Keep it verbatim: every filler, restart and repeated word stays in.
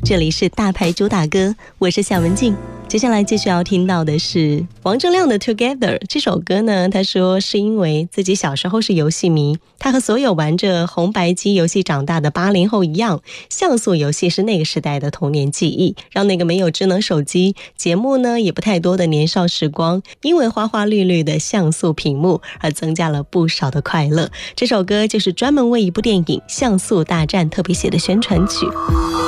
这里是大牌主打歌，我是夏文静。接下来继续要听到的是王铮亮的 Together 这首歌呢，他说是因为自己小时候是游戏迷，他和所有玩着红白机游戏长大的八零后一样，像素游戏是那个时代的童年记忆，让那个没有智能手机，节目呢也不太多的年少时光，因为花花绿绿的像素屏幕而增加了不少的快乐。这首歌就是专门为一部电影《像素大战》特别写的宣传曲。